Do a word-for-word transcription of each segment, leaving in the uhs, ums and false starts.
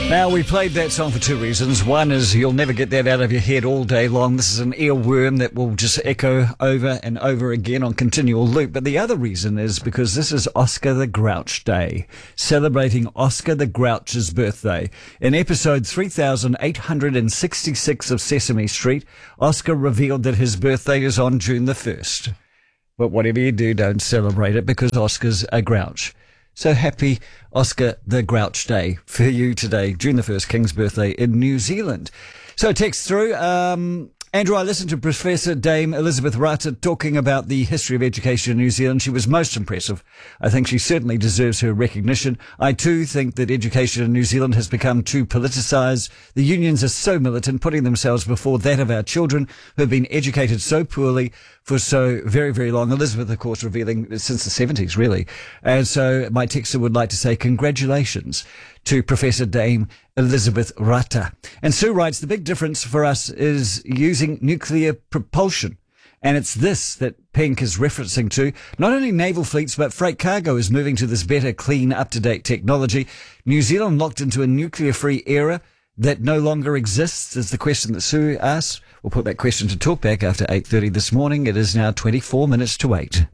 Now, we played that song for two reasons. One is you'll never get that out of your head all day long. This is an earworm that will just echo over and over again on continual loop. But the other reason is because this is Oscar the Grouch Day, celebrating Oscar the Grouch's birthday. In episode three thousand eight hundred sixty-six of Sesame Street, Oscar revealed that his birthday is on June the first. But whatever you do, don't celebrate it because Oscar's a grouch. So happy Oscar the Grouch Day for you today, June the first, King's birthday in New Zealand. So text through. Um, Andrew, I listened to Professor Dame Elizabeth Rata talking about the history of education in New Zealand. She was most impressive. I think she certainly deserves her recognition. I too think that education in New Zealand has become too politicised. The unions are so militant, putting themselves before that of our children who have been educated so poorly for so very, very long. Elizabeth, of course, revealing since the seventies, really. And so my texter would like to say congratulations to Professor Dame Elizabeth Rata. And Sue writes, the big difference for us is using nuclear propulsion. And it's this that Pink is referencing to. Not only naval fleets, but freight cargo is moving to this better, clean, up-to-date technology. New Zealand locked into a nuclear-free era that no longer exists is the question that Sue asks. We'll put that question to talkback after eight thirty this morning. It is now twenty-four minutes to eight.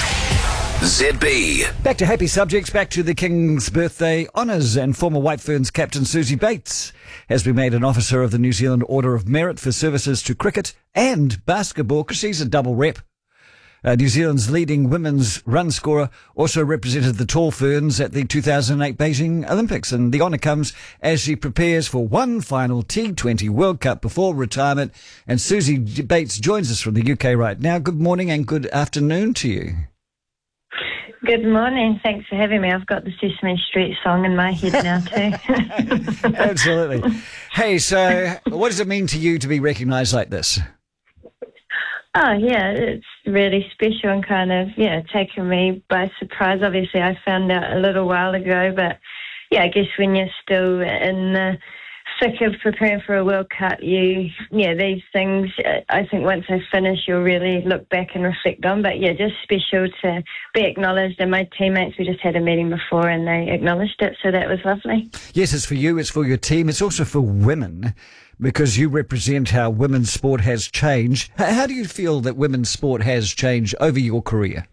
Z B. Back to happy subjects, back to the King's birthday honours, and former White Ferns captain Susie Bates has been made an officer of the New Zealand Order of Merit for services to cricket and basketball, because she's a double rep. Uh, New Zealand's leading women's run scorer also represented the Tall Ferns at the two thousand eight Beijing Olympics, and the honour comes as she prepares for one final T twenty World Cup before retirement. And Susie Bates joins us from the U K right now. Good morning and good afternoon to you. Good morning. Thanks for having me. I've got the Sesame Street song in my head now too. Absolutely. Hey, so what does it mean to you to be recognised like this? Oh, yeah, it's really special and kind of, yeah, taken me by surprise. Obviously, I found out a little while ago, but, yeah, I guess when you're still in the thick of preparing for a World Cup, you, yeah, these things, I think once I finish, you'll really look back and reflect on. But, yeah, just special to be acknowledged. And my teammates, we just had a meeting before and they acknowledged it, so that was lovely. Yes, it's for you, it's for your team, it's also for women, because you represent how women's sport has changed. How do you feel that women's sport has changed over your career?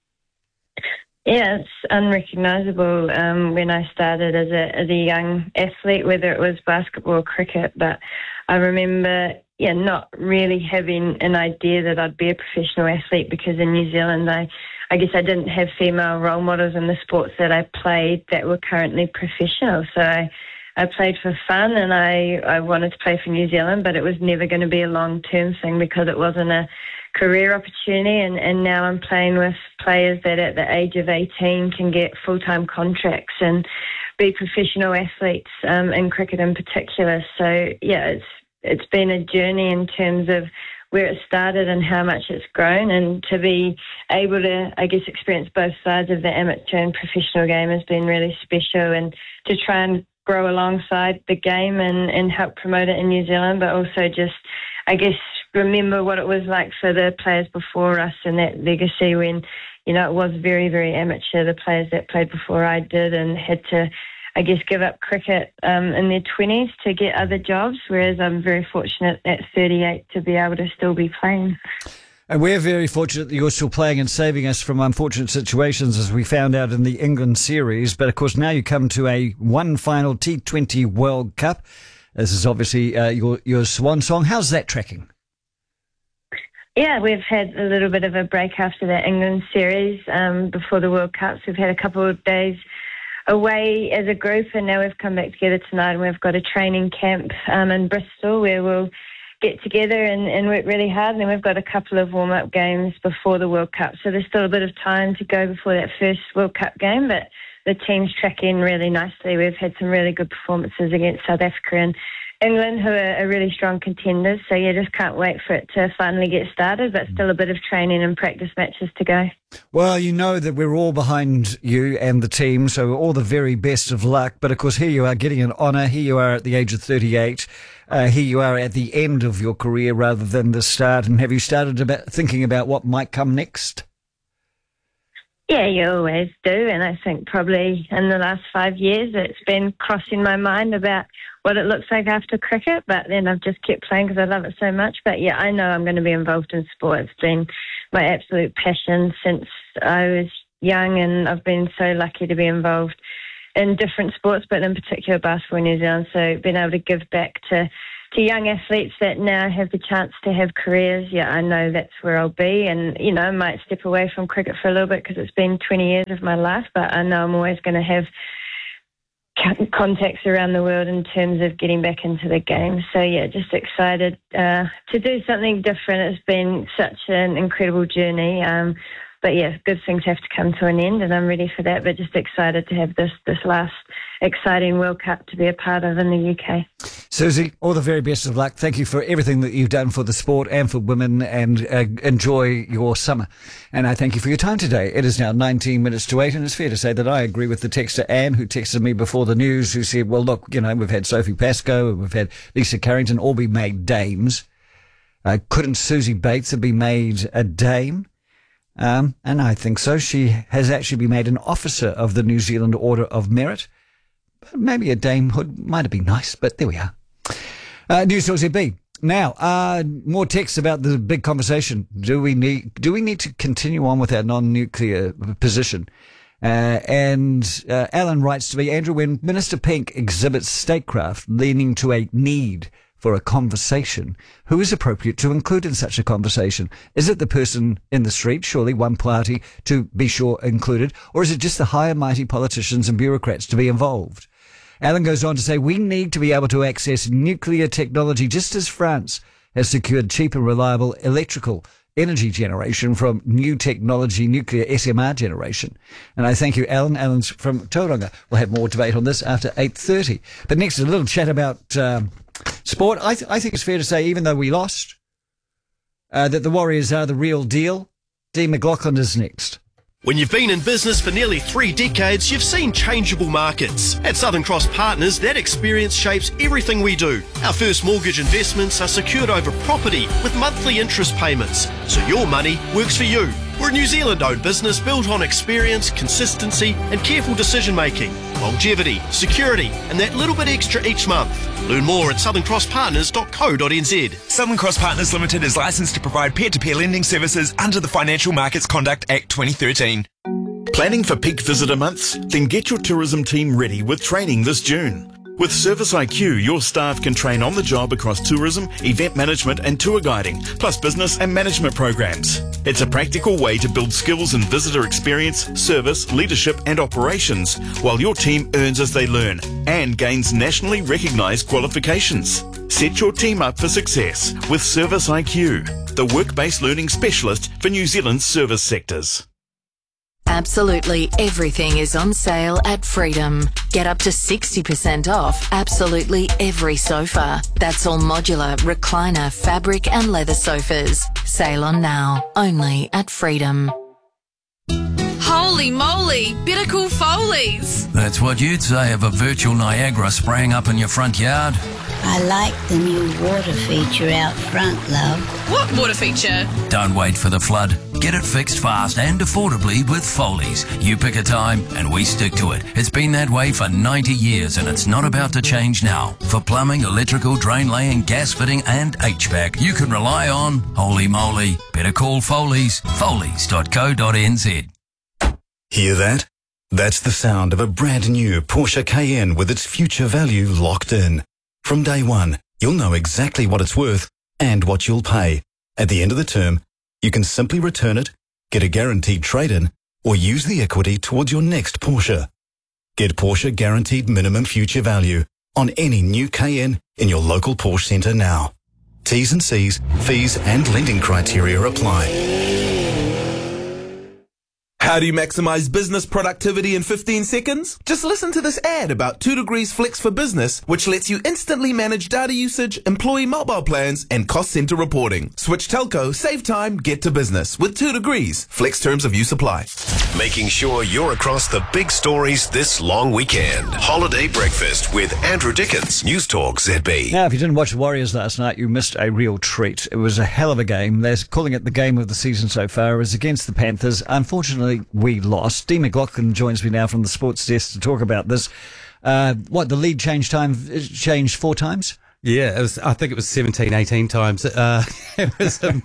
Yeah, it's unrecognisable um, when I started as a as a young athlete, whether it was basketball or cricket. But I remember, yeah, not really having an idea that I'd be a professional athlete, because in New Zealand, I, I guess I didn't have female role models in the sports that I played that were currently professional. So I, I played for fun, and I, I wanted to play for New Zealand, but it was never going to be a long-term thing because it wasn't a career opportunity. And, and now I'm playing with players that at the age of eighteen can get full-time contracts and be professional athletes um, in cricket in particular. So, yeah, it's it's been a journey in terms of where it started and how much it's grown, and to be able to, I guess, experience both sides of the amateur and professional game has been really special, and to try and grow alongside the game and, and help promote it in New Zealand, but also just, I guess, remember what it was like for the players before us and that legacy when, you know, it was very, very amateur, the players that played before I did and had to, I guess, give up cricket um, in their twenties to get other jobs, whereas I'm very fortunate at thirty-eight to be able to still be playing. And we're very fortunate that you're still playing and saving us from unfortunate situations, as we found out in the England series. But, of course, now you come to a one final T twenty World Cup. This is obviously uh, your, your swan song. How's that tracking? Yeah, we've had a little bit of a break after the England series um, before the World Cups. We've had a couple of days away as a group, and now we've come back together tonight, and we've got a training camp um, in Bristol where we'll get together and, and work really hard, and then we've got a couple of warm-up games before the World Cup. So there's still a bit of time to go before that first World Cup game, but the team's tracking really nicely. We've had some really good performances against South Africa and England, who are, are really strong contenders. So, yeah, just can't wait for it to finally get started, but still a bit of training and practice matches to go. Well, you know that we're all behind you and the team, so all the very best of luck. But, of course, here you are getting an honour. Here you are at the age of thirty-eight. Uh, here you are at the end of your career rather than the start. And have you started about thinking about what might come next? Yeah, you always do, and I think probably in the last five years it's been crossing my mind about what it looks like after cricket, but then I've just kept playing because I love it so much. But yeah, I know I'm going to be involved in sport. It's been my absolute passion since I was young, and I've been so lucky to be involved in different sports, but in particular basketball in New Zealand, so being able to give back to to young athletes that now have the chance to have careers, yeah, I know that's where I'll be. And, you know, I might step away from cricket for a little bit because it's been twenty years of my life, but I know I'm always going to have contacts around the world in terms of getting back into the game. So, yeah, just excited uh, to do something different. It's been such an incredible journey. Um, But yeah, good things have to come to an end, and I'm ready for that. But just excited to have this this last exciting World Cup to be a part of in the U K. Susie, all the very best of luck. Thank you for everything that you've done for the sport and for women, and uh, enjoy your summer. And I thank you for your time today. It is now nineteen minutes to eight, and it's fair to say that I agree with the texter Anne, who texted me before the news, who said, well, look, you know, we've had Sophie Pascoe, we've had Lisa Carrington, all be made dames. Uh, couldn't Susie Bates have been made a dame? Um, and I think so. She has actually been made an officer of the New Zealand Order of Merit. Maybe a damehood might have been nice, but there we are. Uh, News Talk Z B. Now, uh, more texts about the big conversation. Do we need, do we need to continue on with our non-nuclear position? Uh, and uh, Alan writes to me, Andrew, when Minister Pink exhibits statecraft leaning to a need for a conversation, who is appropriate to include in such a conversation? Is it the person in the street, surely one party to be sure included, or is it just the high and mighty politicians and bureaucrats to be involved? Alan goes on to say, we need to be able to access nuclear technology just as France has secured cheap and reliable electrical energy generation from new technology, nuclear S M R generation. And I thank you, Alan. Alan's from Tauranga. We'll have more debate on this after eight thirty. But next, a little chat about um, sport. I, th- I think it's fair to say, even though we lost, uh, that the Warriors are the real deal. Dean McLaughlin is next. When you've been in business for nearly three decades, you've seen changeable markets. At Southern Cross Partners, that experience shapes everything we do. Our first mortgage investments are secured over property with monthly interest payments, so your money works for you. We're a New Zealand-owned business built on experience, consistency and careful decision-making, longevity, security and that little bit extra each month. Learn more at southern cross partners dot co dot n z. Southern Cross Partners Limited is licensed to provide peer-to-peer lending services under the Financial Markets Conduct Act twenty thirteen. Planning for peak visitor months? Then get your tourism team ready with training this June. With Service I Q, your staff can train on the job across tourism, event management and tour guiding, plus business and management programs. It's a practical way to build skills in visitor experience, service, leadership and operations, while your team earns as they learn and gains nationally recognised qualifications. Set your team up for success with Service I Q, the work-based learning specialist for New Zealand's service sectors. Absolutely everything is on sale at Freedom. Get up to sixty percent off absolutely every sofa. That's all modular, recliner, fabric and leather sofas. Sale on now, only at Freedom. Holy moly, better call Foley's. That's what you'd say of a virtual Niagara spraying up in your front yard. I like the new water feature out front, love. What water feature? Don't wait for the flood. Get it fixed fast and affordably with Foley's. You pick a time and we stick to it. It's been that way for ninety years and it's not about to change now. For plumbing, electrical, drain laying, gas fitting and H V A C, you can rely on Holy Moly. Better call Foley's. Foley's dot co dot n z. Hear that? That's the sound of a brand new Porsche Cayenne with its future value locked in. From day one, you'll know exactly what it's worth and what you'll pay. At the end of the term, you can simply return it, get a guaranteed trade-in, or use the equity towards your next Porsche. Get Porsche Guaranteed Minimum Future Value on any new Cayenne in your local Porsche centre now. T's and C's, fees and lending criteria apply. How do you maximize business productivity in fifteen seconds? Just listen to this ad about two degrees Flex for Business, which lets you instantly manage data usage, employee mobile plans, and cost center reporting. Switch telco, save time, get to business with two degrees. Flex terms of use apply. making sure you're across the big stories this long weekend. Holiday Breakfast with Andrew Dickens, News Talk Z B. Now, if you didn't watch the Warriors last night, you missed a real treat. It was a hell of a game. They're calling it the game of the season so far. It was against the Panthers. Unfortunately, we lost. Dee McLaughlin joins me now from the sports desk to talk about this. Uh, what, the lead change time changed four times? Yeah, it was, I think it was seventeen, eighteen times. Uh, it was um,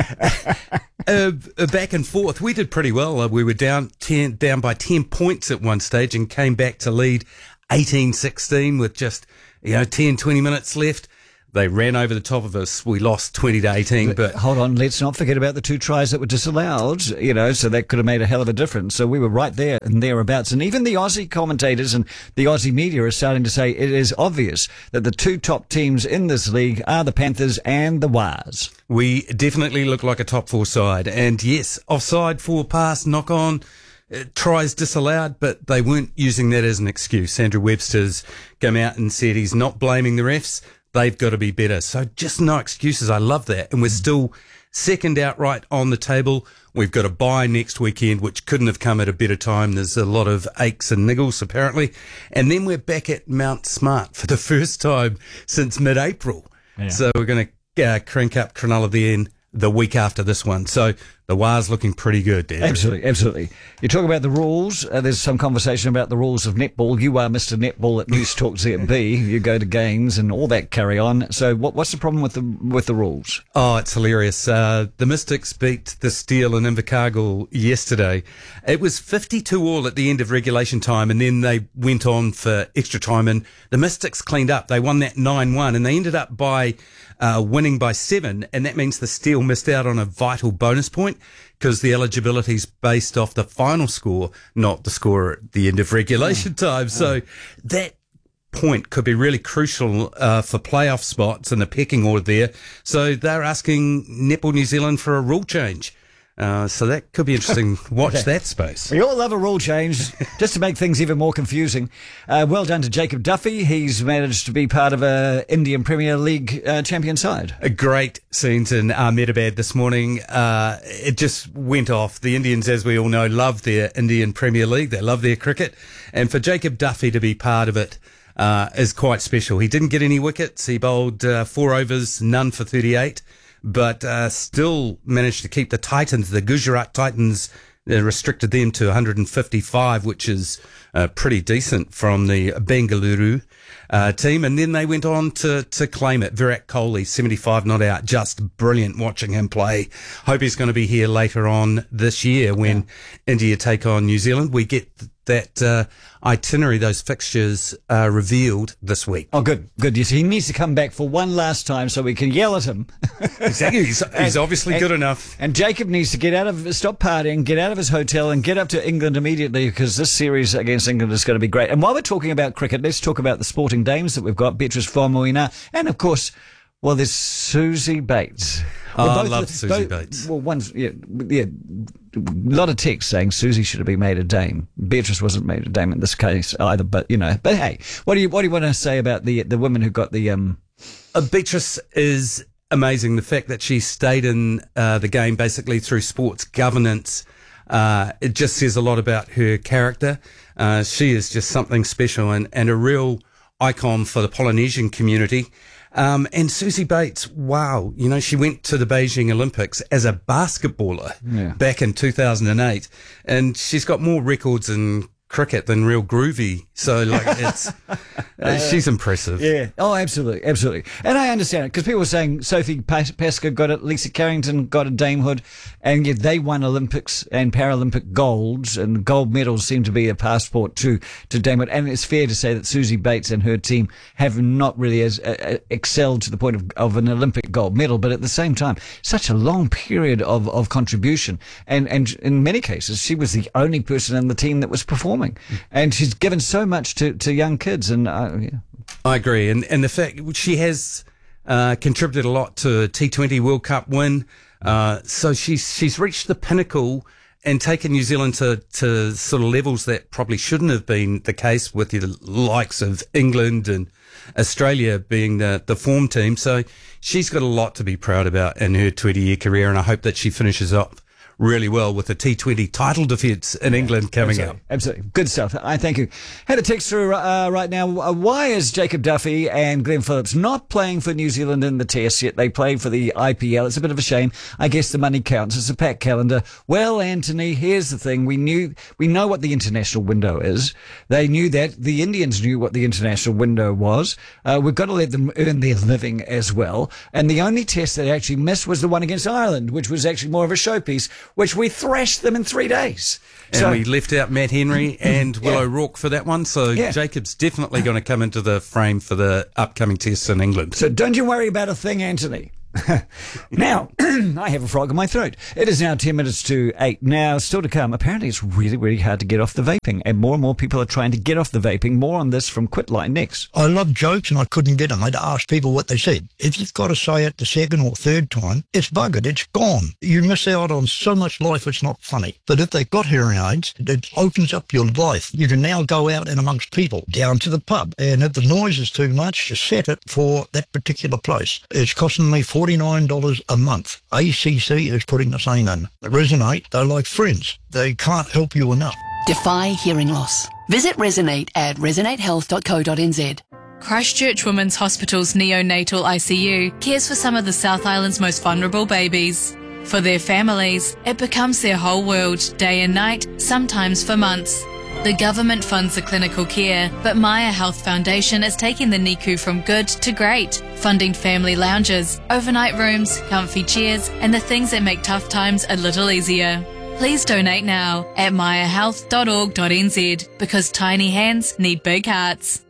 uh, back and forth. We did pretty well. Uh, we were down ten, down by ten points at one stage and came back to lead eighteen sixteen with just, you know, ten, twenty minutes left. They ran over the top of us. We lost twenty to eighteen, but... Hold on, let's not forget about the two tries that were disallowed, you know, so that could have made a hell of a difference. So we were right there and thereabouts. And even the Aussie commentators and the Aussie media are starting to say it is obvious that the two top teams in this league are the Panthers and the Wars. We definitely look like a top four side. And yes, offside, forward pass, knock on, uh, tries disallowed, but they weren't using that as an excuse. Andrew Webster's come out and said he's not blaming the refs. They've got to be better. So just no excuses. I love that. And we're still second outright on the table. We've got a bye next weekend, which couldn't have come at a better time. There's a lot of aches and niggles, apparently. And then we're back at Mount Smart for the first time since mid-April. Yeah. So we're going to uh, crank up Cronulla then the week after this one. So the Wars looking pretty good, Dan. Absolutely, absolutely. You talk about the rules. Uh, there's some conversation about the rules of netball. You are Mister Netball at News Talk Z B. You go to games and all that carry on. So what, what's the problem with the with the rules? Oh, it's hilarious. Uh, the Mystics beat the Steel in Invercargill yesterday. It was fifty-two all at the end of regulation time, and then they went on for extra time, and the Mystics cleaned up. They won that nine one, and they ended up by uh, winning by seven, and that means the Steel missed out on a vital bonus point, because the eligibility is based off the final score, not the score at the end of regulation time. So that point could be really crucial uh, for playoff spots in the pecking order there. So they're asking Netball New Zealand for a rule change. Uh, so that could be interesting. Watch that space. We all love a rule change, just to make things even more confusing. Uh, well done to Jacob Duffy. He's managed to be part of a Indian Premier League uh, champion side. A great scenes in Ahmedabad this morning. Uh, it just went off. The Indians, as we all know, love their Indian Premier League. They love their cricket. And for Jacob Duffy to be part of it uh, is quite special. He didn't get any wickets. He bowled uh, four overs, none for thirty-eight. But uh, still managed to keep the Titans, the Gujarat Titans, uh, restricted them to one hundred fifty-five, which is uh, pretty decent from the Bengaluru uh, team. And then they went on to, to claim it. Virat Kohli, seventy-five not out, just brilliant watching him play. Hope he's going to be here later on this year when yeah. India take on New Zealand. We get that uh, itinerary, those fixtures uh, revealed this week. Oh, good, good. Yes, he needs to come back for one last time so we can yell at him. Exactly. He's, he's and, obviously and, good enough. And Jacob needs to get out of, stop partying, get out of his hotel and get up to England immediately, because this series against England is going to be great. And while we're talking about cricket, let's talk about the sporting dames that we've got, Beatrice Faumuina, and of course, well, there's Susie Bates. Oh, well, I love the, Susie both, Bates. Well, one's, yeah, yeah, a lot of text saying Susie should have been made a dame. Beatrice wasn't made a dame in this case either, but, you know, but hey, what do you, what do you want to say about the, the women who got the, um, uh, Beatrice is amazing. The fact that she stayed in, uh, the game basically through sports governance, uh, it just says a lot about her character. Uh, she is just something special and, and a real icon for the Polynesian community. Um, and Susie Bates, wow, you know, she went to the Beijing Olympics as a basketballer yeah. back in two thousand eight, and she's got more records in cricket than Real Groovy. So, like, it's uh, she's impressive. Yeah. Oh, absolutely, absolutely. And I understand it, because people were saying Sophie Pascoe got it, Lisa Carrington got a damehood, and yet they won Olympics and Paralympic golds, and gold medals seem to be a passport to to damehood. And it's fair to say that Susie Bates and her team have not really as uh, excelled to the point of, of an Olympic gold medal, but at the same time, such a long period of, of contribution, and and in many cases, she was the only person in the team that was performing. And she's given so much to, to young kids. And uh, yeah. I agree. And and the fact she has uh, contributed a lot to T twenty World Cup win. Uh, so she's she's reached the pinnacle and taken New Zealand to, to sort of levels that probably shouldn't have been the case, with the likes of England and Australia being the, the form team. So she's got a lot to be proud about in her twenty-year career, and I hope that she finishes up really well with the T twenty title defence in England coming absolutely, up. Absolutely. Good stuff. I thank you. Had a text through uh, right now. Uh, why is Jacob Duffy and Glenn Phillips not playing for New Zealand in the Test yet? They play for the I P L. It's a bit of a shame. I guess the money counts. It's a packed calendar. Well, Anthony, here's the thing. We knew, we know what the international window is. They knew that. The Indians knew what the international window was. Uh, we've got to let them earn their living as well. And the only test they actually missed was the one against Ireland, which was actually more of a showpiece, which we thrashed them in three days. And so, we left out Matt Henry and Will yeah. O'Rourke for that one. So yeah. Jacob's definitely going to come into the frame for the upcoming tests in England. So don't you worry about a thing, Anthony. Now, I have a frog in my throat. It is now ten minutes to eight. Now, still to come, apparently it's really, really hard to get off the vaping, and more and more people are trying to get off the vaping. More on this from Quitline next. I love jokes and I couldn't get them. I'd ask people what they said. If you've got to say it the second or third time, it's buggered, it's gone. You miss out on so much life, it's not funny. But if they've got hearing aids, it opens up your life. You can now go out and amongst people, down to the pub, and if the noise is too much, just set it for that particular place. It's costing me forty-nine dollars a month. A C C is putting the same in. Resonate, they're like friends. They can't help you enough. Defy hearing loss. Visit Resonate at resonate health dot co dot n z. Christchurch Women's Hospital's neonatal I C U cares for some of the South Island's most vulnerable babies. For their families, it becomes their whole world, day and night, sometimes for months. The government funds the clinical care, but Maya Health Foundation is taking the N I C U from good to great, funding family lounges, overnight rooms, comfy chairs, and the things that make tough times a little easier. Please donate now at maya health dot org dot n z because tiny hands need big hearts.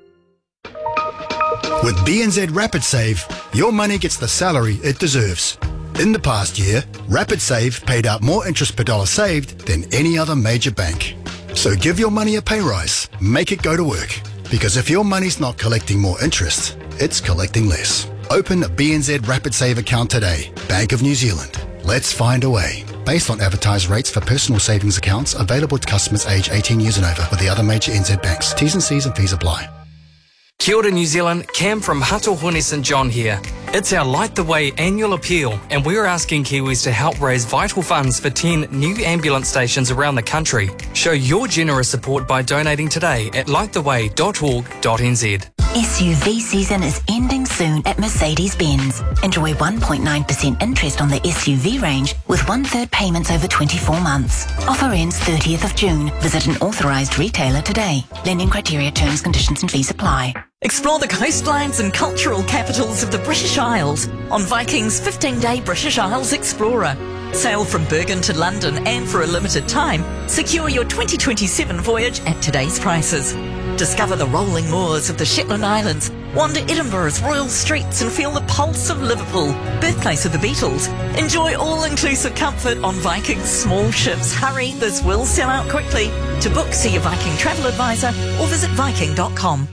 With B N Z Rapid Save, your money gets the salary it deserves. In the past year, Rapid Save paid out more interest per dollar saved than any other major bank. So give your money a pay rise, make it go to work. Because if your money's not collecting more interest, it's collecting less. Open a B N Z Rapid Save account today. Bank of New Zealand. Let's find a way. Based on advertised rates for personal savings accounts available to customers aged eighteen years and over with the other major N Z banks. T's and C's and fees apply. Kia ora New Zealand, Cam from Hatuhune St John here. It's our Light the Way annual appeal, and we're asking Kiwis to help raise vital funds for ten new ambulance stations around the country. Show your generous support by donating today at light the way dot org dot n z. S U V season is ending soon at Mercedes-Benz. Enjoy one point nine percent interest on the S U V range with one-third payments over twenty-four months. Offer ends thirtieth of June. Visit an authorised retailer today. Lending criteria, terms, conditions and fees apply. Explore the coastlines and cultural capitals of the British Isles on Viking's fifteen-day British Isles Explorer. Sail from Bergen to London and for a limited time, secure your twenty twenty-seven voyage at today's prices. Discover the rolling moors of the Shetland Islands, wander Edinburgh's royal streets and feel the pulse of Liverpool, birthplace of the Beatles. Enjoy all-inclusive comfort on Viking's small ships. Hurry, this will sell out quickly. To book, see your Viking travel advisor or visit viking dot com.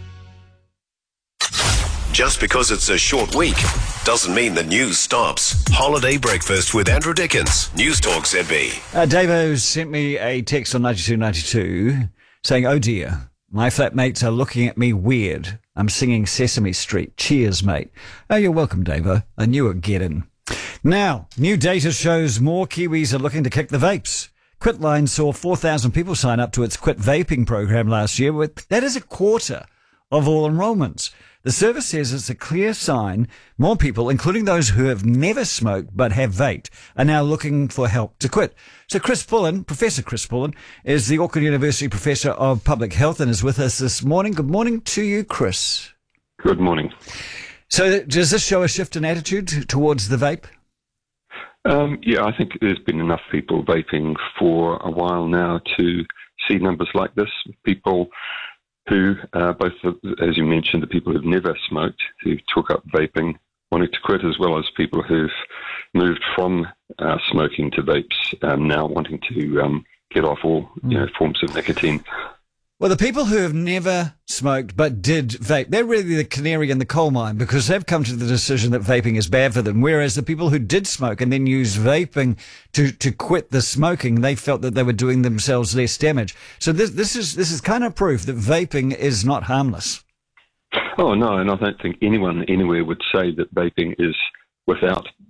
Just because it's a short week doesn't mean the news stops. Holiday Breakfast with Andrew Dickens, News Talk Z B. Uh, Davo sent me a text on ninety-two ninety-two saying, "Oh dear, my flatmates are looking at me weird. I'm singing Sesame Street. Cheers, mate." Oh, you're welcome, Davo. I knew it'd get in. Now, new data shows more Kiwis are looking to kick the vapes. Quitline saw four thousand people sign up to its Quit Vaping program last year. With, that is a quarter of all enrolments. The service says it's a clear sign more people, including those who have never smoked but have vaped, are now looking for help to quit. So Chris Pullen, Professor Chris Pullen, is the Auckland University Professor of Public Health and is with us this morning. Good morning to you, Chris. Good morning. So does this show a shift in attitude towards the vape? Um, yeah, I think there's been enough people vaping for a while now to see numbers like this. People who, uh, both, as you mentioned, the people who've never smoked, who took up vaping, wanting to quit, as well as people who've moved from uh, smoking to vapes, um, now wanting to um, get off all you know, forms of nicotine. Well, the people who have never smoked but did vape, they're really the canary in the coal mine because they've come to the decision that vaping is bad for them. Whereas the people who did smoke and then used vaping to, to quit the smoking, they felt that they were doing themselves less damage. So this, this is, this is kind of proof that vaping is not harmless. Oh, no, and I don't think anyone anywhere would say that vaping is without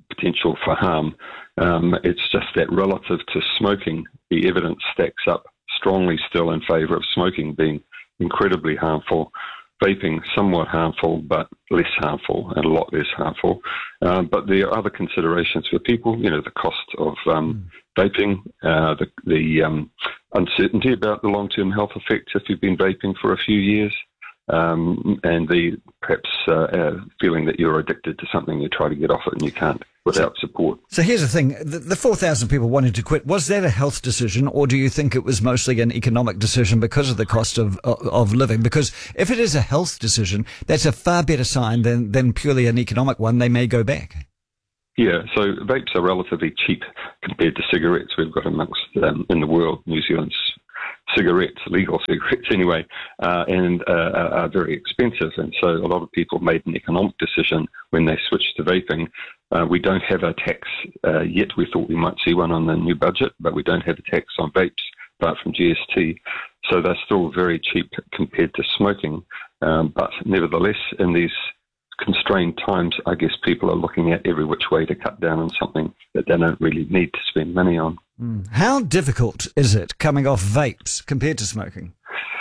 potential for harm. Um, it's just that relative to smoking, the evidence stacks up strongly still in favour of smoking being incredibly harmful. Vaping, somewhat harmful, but less harmful and a lot less harmful. Um, but there are other considerations for people, you know, the cost of um, mm. vaping, uh, the, the um, uncertainty about the long-term health effects if you've been vaping for a few years, um, and the perhaps uh, uh, feeling that you're addicted to something, you try to get off it and you can't without support. So here's the thing, the, the four thousand people wanting to quit, was that a health decision, or do you think it was mostly an economic decision because of the cost of of, of living? Because if it is a health decision, that's a far better sign than, than purely an economic one. They may go back. Yeah, so vapes are relatively cheap compared to cigarettes. We've got amongst, um, in the world, New Zealand's cigarettes, legal cigarettes anyway, uh, and uh, are very expensive. And so a lot of people made an economic decision when they switched to vaping. Uh, we don't have a tax uh, yet. We thought we might see one on the new budget, but we don't have a tax on vapes apart from G S T. So they're still very cheap compared to smoking. Um, but nevertheless, in these constrained times, I guess people are looking at every which way to cut down on something that they don't really need to spend money on. Mm. How difficult is it coming off vapes compared to smoking?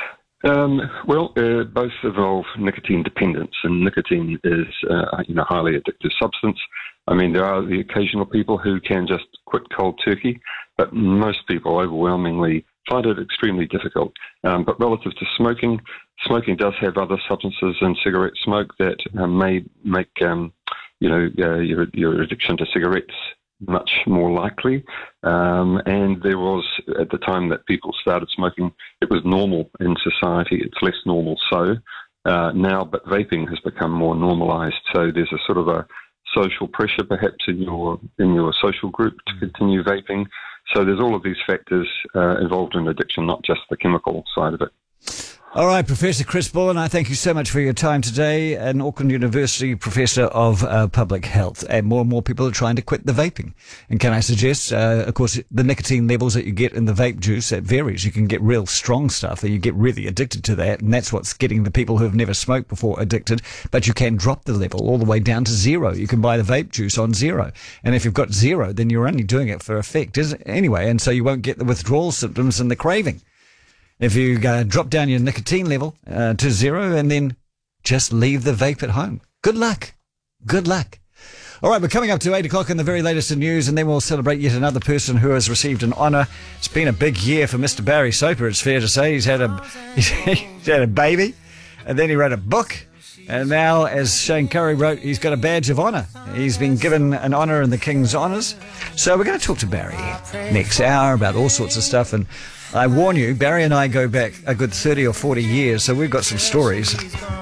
Um, well, uh, both involve nicotine dependence, and nicotine is uh, you know, a highly addictive substance. I mean, there are the occasional people who can just quit cold turkey, but most people overwhelmingly find it extremely difficult. Um, but relative to smoking, smoking does have other substances in cigarette smoke that uh, may make um, you know uh, your, your addiction to cigarettes much more likely. Um, and there was, at the time that people started smoking, it was normal in society. It's less normal so uh, now, but vaping has become more normalised. So there's a sort of a social pressure perhaps in your in your social group to continue vaping. So there's all of these factors uh, involved in addiction, not just the chemical side of it. All right, Professor Chris Bullen, I thank you so much for your time today. An Auckland University Professor of uh, Public Health. And more and more people are trying to quit the vaping. And can I suggest, uh, of course, the nicotine levels that you get in the vape juice, that varies. You can get real strong stuff and you get really addicted to that. And that's what's getting the people who have never smoked before addicted. But you can drop the level all the way down to zero. You can buy the vape juice on zero. And if you've got zero, then you're only doing it for effect anyway. And so you won't get the withdrawal symptoms and the craving. If you uh, drop down your nicotine level uh, to zero and then just leave the vape at home. Good luck. Good luck. All right, we're coming up to eight o'clock in the very latest in news, and then we'll celebrate yet another person who has received an honour. It's been a big year for Mister Barry Soper, it's fair to say. He's had a, he's had a baby, and then he wrote a book. And now, as Shane Curry wrote, he's got a badge of honour. He's been given an honour in the King's Honours. So we're going to talk to Barry next hour about all sorts of stuff. And I warn you, Barry and I go back a good thirty or forty years, so we've got some stories.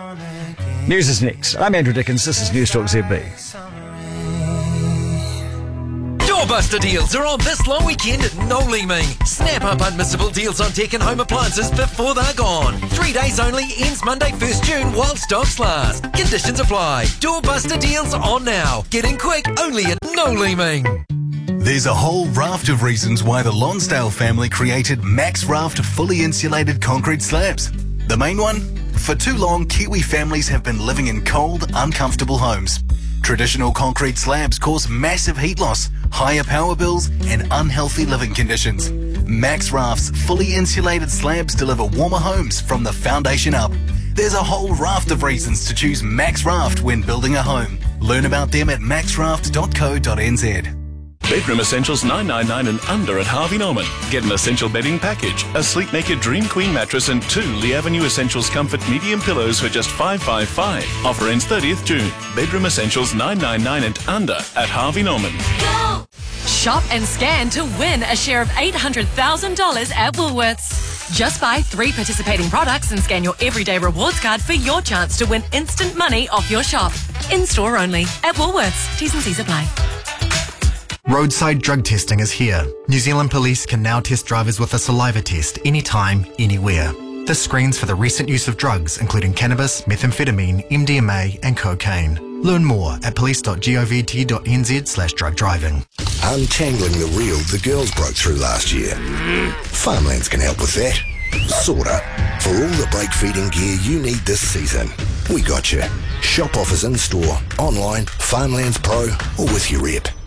News is next. I'm Andrew Dickens. This is News Talk Z B. Doorbuster deals are on this long weekend at No Leeming. Snap up unmissable deals on tech and home appliances before they're gone. Three days only, ends Monday first June while stocks last. Conditions apply. Doorbuster deals on now. Get in quick, only at No Leeming. There's a whole raft of reasons why the Lonsdale family created Max Raft fully insulated concrete slabs. The main one? For too long, Kiwi families have been living in cold, uncomfortable homes. Traditional concrete slabs cause massive heat loss, higher power bills, and unhealthy living conditions. Max Raft's fully insulated slabs deliver warmer homes from the foundation up. There's a whole raft of reasons to choose Max Raft when building a home. Learn about them at max raft dot co dot n z. Bedroom Essentials nine ninety-nine and under at Harvey Norman. Get an essential bedding package, a Sleepmaker Dream Queen mattress and two Lee Avenue Essentials Comfort medium pillows for just five hundred fifty-five dollars. Offer ends thirtieth June. Bedroom Essentials nine ninety-nine and under at Harvey Norman. Go! Shop and scan to win a share of eight hundred thousand dollars at Woolworths. Just buy three participating products and scan your everyday rewards card for your chance to win instant money off your shop. In-store only at Woolworths. T's and C's apply. Roadside drug testing is here. New Zealand Police can now test drivers with a saliva test anytime, anywhere. This screens for the recent use of drugs, including cannabis, methamphetamine, M D M A and cocaine. Learn more at police dot govt dot n z slash drug driving. Untangling the reel the girls broke through last year. Farmlands can help with that. Sorta. For all the brake feeding gear you need this season, we got you. Shop offers in store, online, Farmlands Pro or with your rep.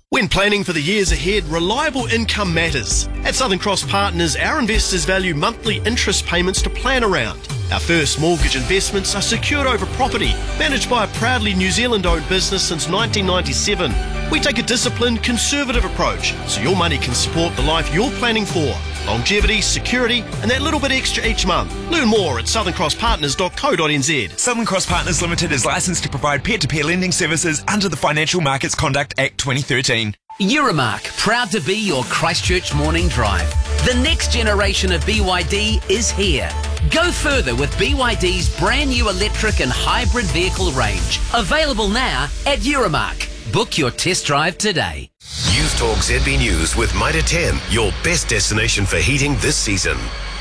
When planning for the years ahead, reliable income matters. At Southern Cross Partners, our investors value monthly interest payments to plan around. Our first mortgage investments are secured over property, managed by a proudly New Zealand-owned business since nineteen ninety-seven. We take a disciplined, conservative approach, so your money can support the life you're planning for. Longevity, security, and that little bit extra each month. Learn more at southern cross partners dot co dot n z. Southern Cross Partners Limited is licensed to provide peer-to-peer lending services under the Financial Markets Conduct Act twenty thirteen. Euromark, proud to be your Christchurch morning drive. The next generation of B Y D is here. Go further with B Y D's brand new electric and hybrid vehicle range. Available now at Euromark. Book your test drive today. News Talk Z B News with Mitre ten, your best destination for heating this season.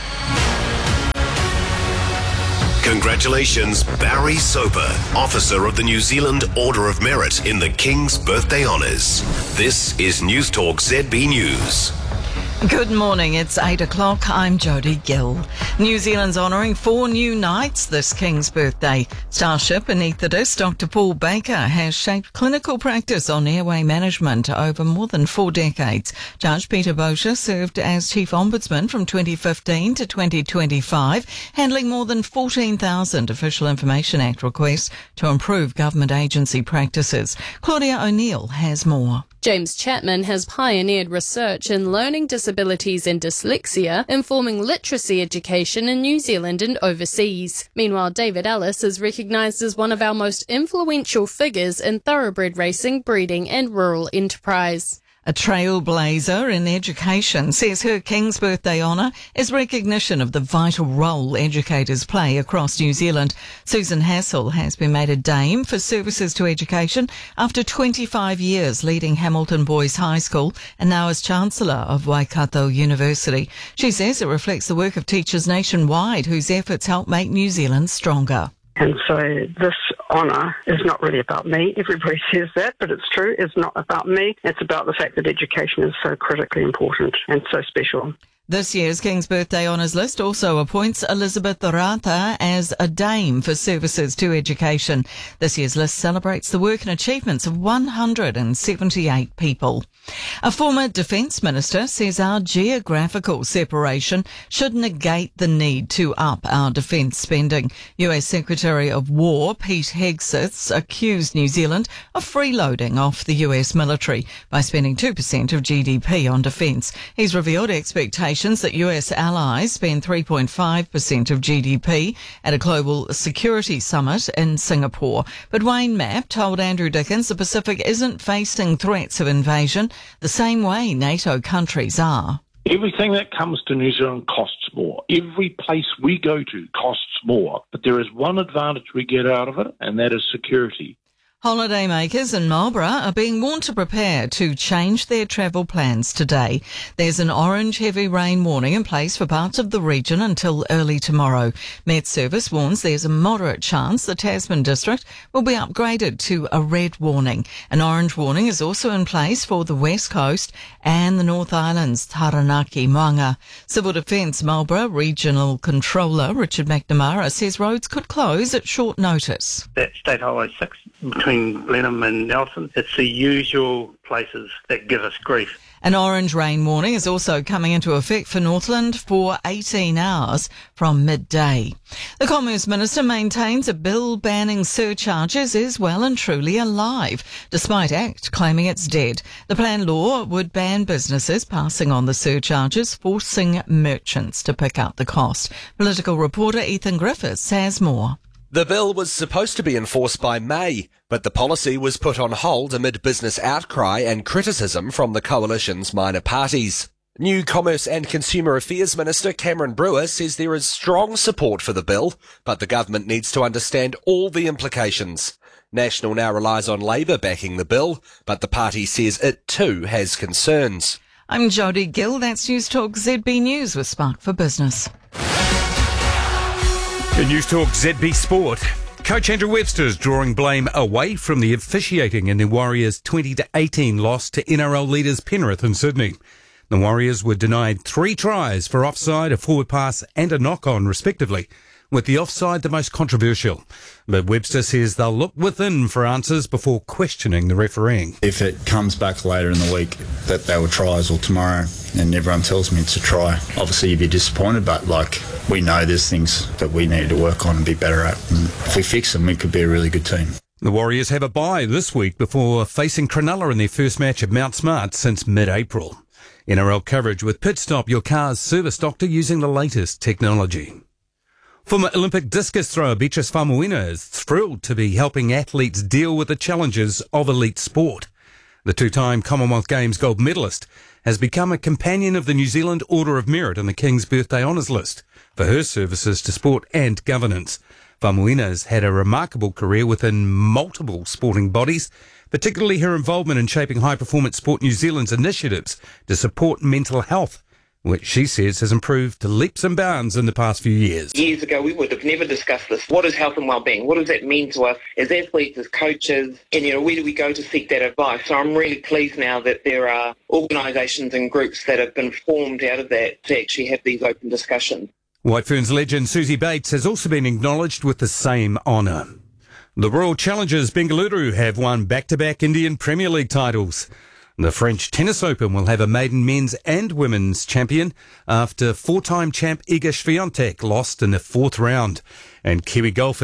Congratulations, Barry Soper, Officer of the New Zealand Order of Merit in the King's Birthday Honours. This is News Talk Z B News. Good morning, it's eight o'clock. I'm Jodie Gill. New Zealand's honouring four new knights this King's Birthday. Starship anaesthetist Doctor Paul Baker has shaped clinical practice on airway management over more than four decades. Judge Peter Bosher served as Chief Ombudsman from twenty fifteen to twenty twenty-five, handling more than fourteen thousand Official Information Act requests to improve government agency practices. Claudia O'Neill has more. James Chapman has pioneered research in learning disabilities and dyslexia, informing literacy education in New Zealand and overseas. Meanwhile, David Ellis is recognised as one of our most influential figures in thoroughbred racing, breeding and rural enterprise. A trailblazer in education says her King's Birthday honour is recognition of the vital role educators play across New Zealand. Susan Hassel has been made a Dame for services to education after twenty-five years leading Hamilton Boys High School and now as Chancellor of Waikato University. She says it reflects the work of teachers nationwide whose efforts help make New Zealand stronger. And so this honour is not really about me. Everybody says that, but it's true. It's not about me. It's about the fact that education is so critically important and so special. This year's King's Birthday Honours list also appoints Elizabeth Rata as a Dame for services to education. This year's list celebrates the work and achievements of one hundred seventy-eight people. A former Defence Minister says our geographical separation should negate the need to up our defence spending. U S Secretary of War Pete Hegseth accused New Zealand of freeloading off the U S military by spending two percent of G D P on defence. He's revealed expectations that U S allies spend three point five percent of G D P at a global security summit in Singapore. But Wayne Mapp told Andrew Dickens the Pacific isn't facing threats of invasion the same way NATO countries are. Everything that comes to New Zealand costs more. Every place we go to costs more. But there is one advantage we get out of it, and that is security. Holidaymakers in Marlborough are being warned to prepare to change their travel plans today. There's an orange heavy rain warning in place for parts of the region until early tomorrow. Met Service warns there's a moderate chance the Tasman district will be upgraded to a red warning. An orange warning is also in place for the West Coast and the North Island's Taranaki, Moanga. Civil Defence Marlborough Regional Controller Richard McNamara says roads could close at short notice. That State Highway six between Blenheim and Nelson, it's the usual places that give us grief. An orange rain warning is also coming into effect for Northland for eighteen hours from midday. The Commerce Minister maintains a bill banning surcharges is well and truly alive, despite ACT claiming it's dead. The planned law would ban businesses passing on the surcharges, forcing merchants to pick up the cost. Political reporter Ethan Griffiths has more. The bill was supposed to be enforced by May, but the policy was put on hold amid business outcry and criticism from the coalition's minor parties. New Commerce and Consumer Affairs Minister Cameron Brewer says there is strong support for the bill, but the government needs to understand all the implications. National now relies on Labour backing the bill, but the party says it too has concerns. I'm Jodie Gill. That's News Talk Z B News with Spark for Business. In News Talk Z B Sport, Coach Andrew Webster is drawing blame away from the officiating in the Warriors' twenty to eighteen loss to N R L leaders Penrith in Sydney. The Warriors were denied three tries for offside, a forward pass and a knock-on, respectively. with the offside the most controversial. But Webster says they'll look within for answers before questioning the refereeing. If it comes back later in the week that they were tries or tomorrow and everyone tells me it's a try, obviously you'd be disappointed, but like we know there's things that we need to work on and be better at. And if we fix them, we could be a really good team. The Warriors have a bye this week before facing Cronulla in their first match at Mount Smart since mid-April. N R L coverage with Pit Stop, your car's service doctor using the latest technology. Former Olympic discus thrower Beatrice Faumuina is thrilled to be helping athletes deal with the challenges of elite sport. The two-time Commonwealth Games gold medalist has become a companion of the New Zealand Order of Merit on the King's Birthday Honours list for her services to sport and governance. Faumuina has had a remarkable career within multiple sporting bodies, particularly her involvement in shaping High Performance Sport New Zealand's initiatives to support mental health, which she says has improved to leaps and bounds in the past few years. Years ago, we would have never discussed this. What is health and wellbeing? What does that mean to us as athletes, as coaches? And, you know, where do we go to seek that advice? So I'm really pleased now that there are organisations and groups that have been formed out of that to actually have these open discussions. White Ferns legend Susie Bates has also been acknowledged with the same honour. The Royal Challengers Bengaluru have won back-to-back Indian Premier League titles. The French Tennis Open will have a maiden men's and women's champion after four-time champ Iga Swiatek lost in the fourth round. And Kiwi golfer